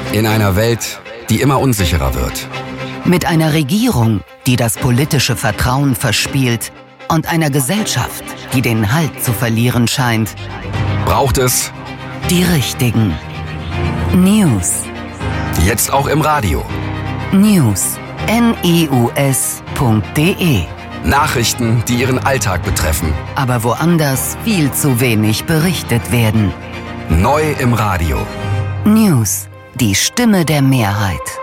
In einer Welt, die immer unsicherer wird. Mit einer Regierung, die das politische Vertrauen verspielt und einer Gesellschaft, die den Halt zu verlieren scheint, braucht es die richtigen News. Jetzt auch im Radio. News. news.de. Nachrichten, die Ihren Alltag betreffen. Aber woanders viel zu wenig berichtet werden. Neu im Radio. News. Die Stimme der Mehrheit.